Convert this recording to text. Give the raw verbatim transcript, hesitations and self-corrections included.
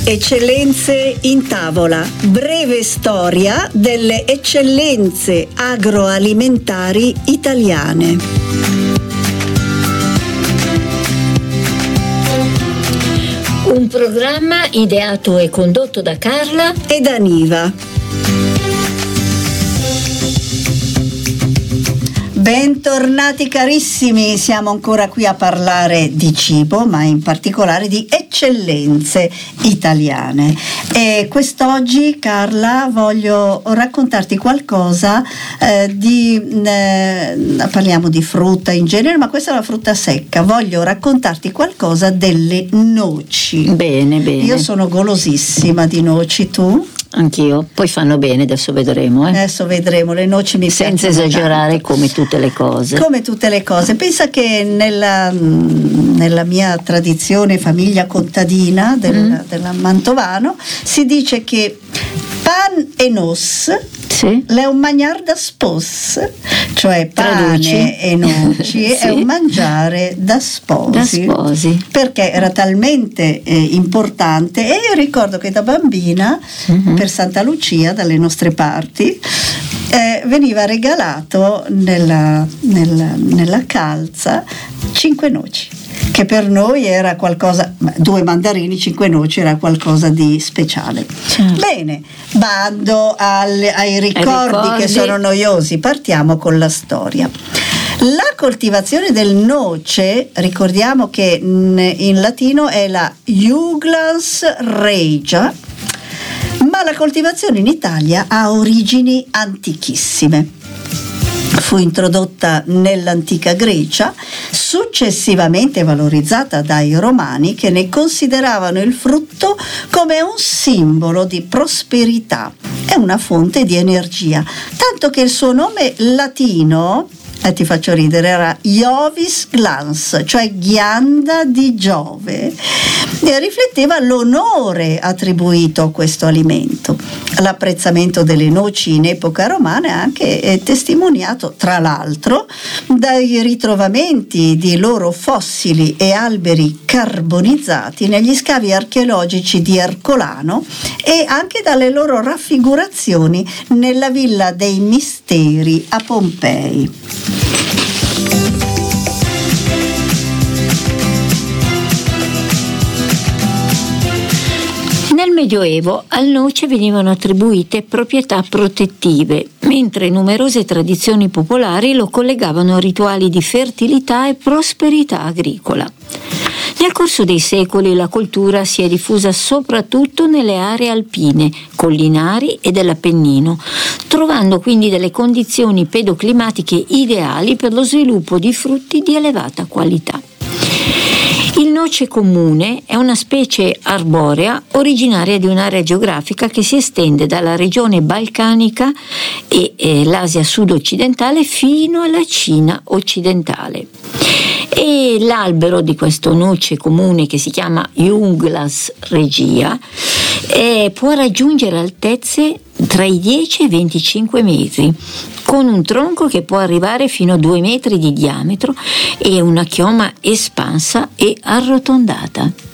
Eccellenze in tavola, breve storia delle eccellenze agroalimentari italiane. Un programma ideato e condotto da Carla e da Niva. Bentornati carissimi, siamo ancora qui a parlare di cibo, ma in particolare di eccellenze italiane. E quest'oggi, Carla, voglio raccontarti qualcosa eh, di eh, parliamo di frutta in genere, ma questa è la frutta secca. Voglio raccontarti qualcosa delle noci. Bene, bene. Io sono golosissima di noci, tu? Anch'io, poi fanno bene, adesso vedremo. Eh. Adesso vedremo, le noci mi senza piacciono esagerare tanto. Come tutte le cose. Come tutte le cose. Pensa che nella, nella mia tradizione famiglia contadina del, mm. della Mantovano si dice che pan e nos sì. è un mangiar da spos, cioè pane Traduci. e noci sì. è un mangiare da sposi, da sposi. Perché era talmente eh, importante. E io ricordo che da bambina mm-hmm. per Santa Lucia, dalle nostre parti, eh, veniva regalato nella, nella, nella calza cinque noci, che per noi era qualcosa, due mandarini, cinque noci era qualcosa di speciale. Certo. Bene, bando al, ai ricordi, ricordi che sono noiosi, partiamo con la storia. La coltivazione del noce, ricordiamo che in latino è la Juglans regia, ma la coltivazione in Italia ha origini antichissime. Fu introdotta nell'antica Grecia, successivamente valorizzata dai romani, che ne consideravano il frutto come un simbolo di prosperità e una fonte di energia, tanto che il suo nome latino, eh, ti faccio ridere, era Iovis glans, cioè ghianda di Giove, e rifletteva l'onore attribuito a questo alimento. L'apprezzamento delle noci in epoca romana è anche è testimoniato, tra l'altro, dai ritrovamenti di loro fossili e alberi carbonizzati negli scavi archeologici di Ercolano e anche dalle loro raffigurazioni nella Villa dei Misteri a Pompei. Nel Medioevo al noce venivano attribuite proprietà protettive, mentre numerose tradizioni popolari lo collegavano a rituali di fertilità e prosperità agricola. Nel corso dei secoli la coltura si è diffusa soprattutto nelle aree alpine, collinari e dell'Appennino, trovando quindi delle condizioni pedoclimatiche ideali per lo sviluppo di frutti di elevata qualità. Il noce comune è una specie arborea originaria di un'area geografica che si estende dalla regione balcanica e eh, l'Asia sud-occidentale fino alla Cina occidentale. E l'albero di questo noce comune, che si chiama Juglans regia, eh, può raggiungere altezze tra i dieci e i venticinque metri, con un tronco che può arrivare fino a due metri di diametro e una chioma espansa e arrotondata.